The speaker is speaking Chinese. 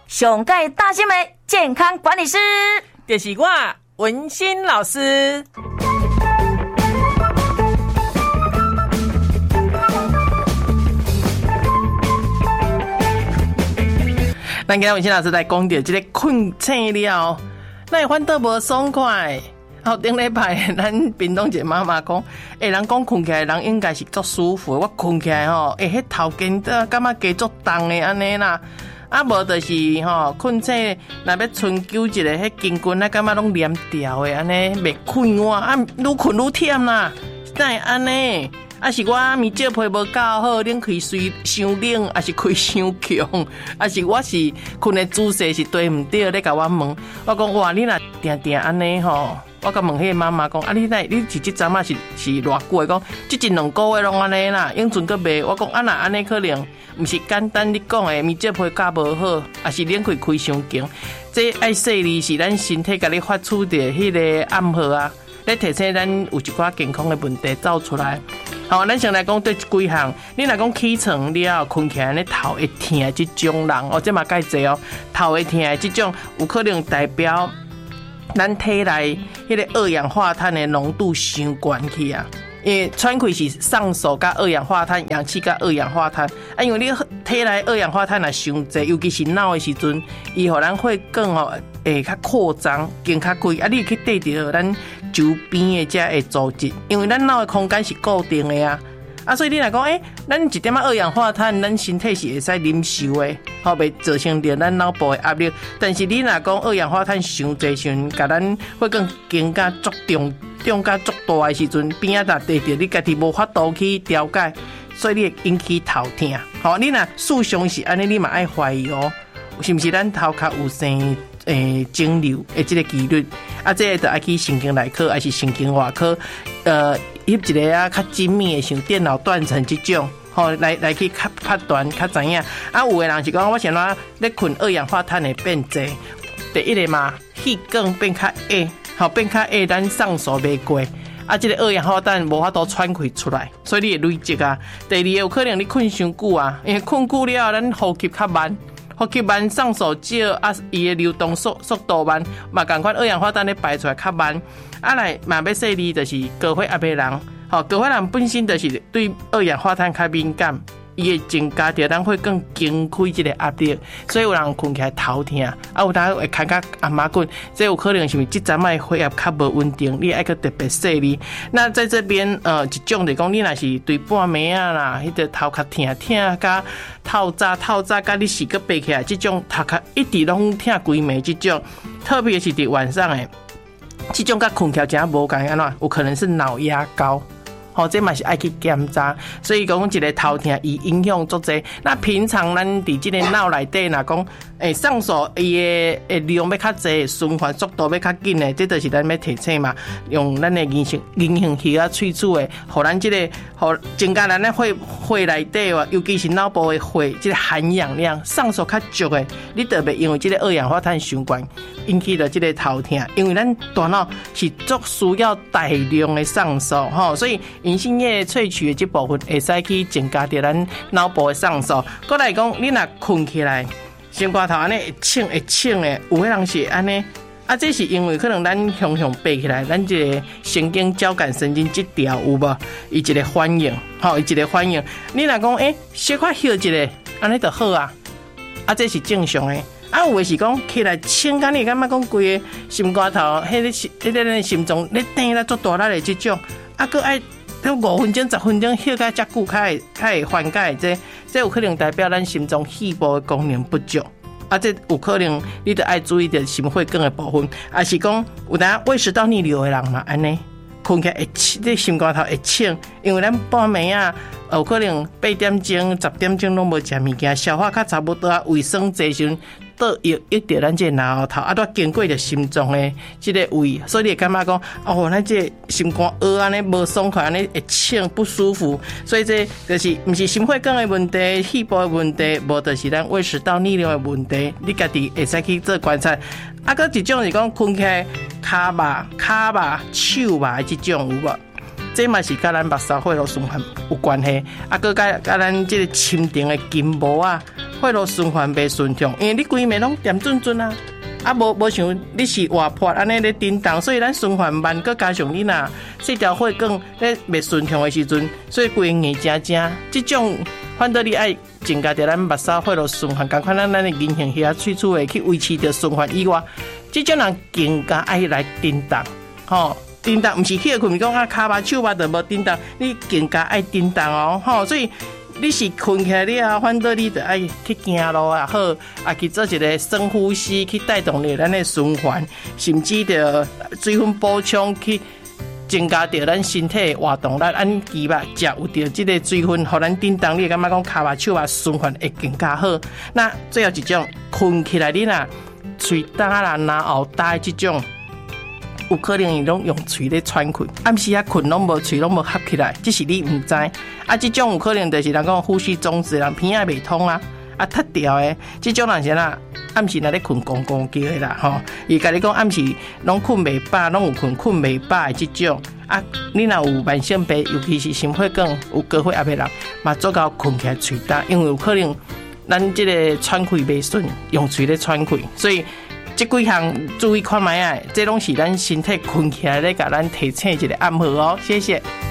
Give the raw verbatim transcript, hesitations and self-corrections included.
上届大新闻健康管理师， 就是我文心老师。咱今日文心老师来讲到这个困醒了，那会反倒无爽快。后顶礼拜，咱屏东一个妈妈讲，诶，人讲困起来，人应该是足舒服。我困起来吼，诶，迄头肩感觉加足重的安尼啦。啊，无就是吼困醒，若要春久一下，迄筋骨啊，感觉拢连掉的安尼，袂困我啊，愈困愈忝啦，哪会安尼？啊是我眠照被无够好，冷气随伤冷，还是开伤强，还是我是困的姿势是对唔对？咧甲我问，我讲哇，你若定定安尼吼，我甲问迄个妈妈讲，啊你哪你是即阵啊是是偌久的？讲即一两个月拢安尼啦，永存个袂。我讲啊若安尼可能毋是简单你讲的眠照被教无好，还是冷气开伤强，这爱细腻是咱身体甲你发出的迄个暗号啊，咧提醒咱有一寡健康的问题走出来。好，咱先来讲对几项，你若讲起床了困起来，你头会痛的这种人，哦，这嘛介济哦，头会痛的这种有可能代表咱体内迄个二氧化碳的浓度伤悬去啊。因为喘气是上手加二氧化碳，氧气加二氧化碳啊，因为你体内二氧化碳若伤济，尤其是脑的时阵，伊互咱会更哦会较扩张，更较贵啊，你去对着咱周边的这个组织，因为咱脑的空间是固定的啊，啊，所以你若讲，诶、欸，咱一点仔二氧化碳，咱身体是会使忍受的，好袂造成着咱脑部的压力。但是你若讲二氧化碳伤济时阵，甲咱会更更加足重。重甲足大的时阵，边仔搭对着你家己无法度去调解，所以你会引起头痛。好，你若事实是安尼，你嘛爱怀疑哦，是毋是咱头壳有生诶肿瘤的这个几率？啊，这个就爱去神经内科还是神经外科？呃，翕一个啊较精密的，像电脑断层这种，吼、哦，来来去较判断较知影。啊，有的人是讲我想怎咧困二氧化碳会变济，第一个嘛，气管变较矮。好变较矮，咱上手袂过，啊，这个二氧化碳无法度喘气出来，所以你会累积啊。第二个有可能你困伤久啊，因为困久了，咱呼吸较慢，呼吸慢上手少啊，伊的流动速速度慢，嘛共款二氧化碳咧排出来较慢。啊来嘛要细腻，就是高血压的人，好高血压本身就是对二氧化碳较敏感。伊会增加着咱会更惊开这个压力，所以有人困起来头痛，啊有人会看到阿妈棍，这有可能是因为这阵仔血压较无稳定，你爱个特别细腻。那在这边呃一种就讲，你若是对半暝啊啦，迄个头壳痛痛加透早透早加你是个爬起来，这种头壳一直拢痛规暝这种，特别是伫晚上诶，这种甲困起来真无共安怎，有可能是脑压高。哦，这嘛是爱去检查，所以讲一个头痛，伊影响足济。那平常咱伫这个脑内底，若讲诶上手伊的诶量要较济，循环速度要较紧的，这就是咱要提醒嘛。用咱的银杏银杏叶啊萃取的，互咱这个互增加咱的血血内底哇，尤其是脑部的血，这个含氧量上手较足的，你特别因为这个二氧化碳相关引起的这个头痛，因为咱大脑是足需要大量的上手吼，所以。银杏叶萃取的这部分会使去增加着咱脑部的上手。过来讲，你若困起来，心肝头安尼会醒会醒的，有些人是安尼。啊，这是因为可能咱向向爬起来，咱这个神经交感神经这条有无？伊一个反应，吼，伊一个反应。你若讲，诶、欸，小可休一下，安尼就好啊。啊，这是正常的。啊，有的是讲起来醒，敢你感觉讲规个心肝头，迄个迄个咱心脏咧顶咧做大力的这种，啊，佮爱。五分钟、十分钟休甲遮久，较会较会缓解。这这有可能代表咱心脏肺部的功能不足，啊，这有可能你得爱注意着心血管的部分，还是讲有当胃食道逆流的人嘛，安尼困起来会这心肝头会醒，因为咱半暝啊，有可能八点钟、十点钟拢无食物件，消化较差不多啊，胃酸济时阵。倒抑抑着咱这脑后头，啊，都经过着心脏的这个胃，所以你会感觉讲，哦，咱这心肝蚵安尼无爽快，安尼会呛不舒服，所以这就是不是心血管的问题、肺部的问题，无就是咱胃食道逆流的问题，你家己会使去做观察。啊，搁一种是讲困起来骹麻、骹麻、手麻这种有无？这嘛是甲咱目梢血路循环有关系，啊，搁甲甲咱这个深层的筋膜啊， 血路循环袂顺畅，因为你规暝拢点准准啊，啊无无像你是活泼安尼咧叮当，所以咱循环慢，佮加上你若细条血管咧袂顺畅的时阵，所以规硬正正，即种反倒你爱增加着咱目梢血路循环，共款咱咱的银杏叶喙齿会去维持着循环以外，即种人更加爱来叮当，吼、哦。叮当，唔是去困，讲啊骹巴手巴就无叮当，你更加爱叮当哦，吼，所以你是困起来了，反倒你就爱去行路也好，啊去做一个深呼吸，去带动你咱的循环，甚至着水分补充，去增加着咱身体活动，咱按肌肉食有着这个水分，互咱叮当，你感觉讲骹巴手巴循环会更加好。那最后一种困起来，你若喙干啦、脑后大这种。有可能伊拢用喙咧喘气，暗时啊困拢无喙拢无合起来，这是你唔知。啊，这种有可能就是人讲呼吸中止，人鼻仔袂通啊，啊脱掉诶，这种人是啦，暗时若咧困公公叫的啦，吼，伊甲你讲暗时拢困袂饱，拢有困困袂饱诶，这种啊，你若有慢性病，尤其是心血管有高血压的人，嘛做到困起来喙干，因为有可能咱这个喘气袂顺，用喙咧喘气，所以。这几项注意看卖啊，这拢是咱身体困起来咧，甲咱提醒一个暗号哦，谢谢。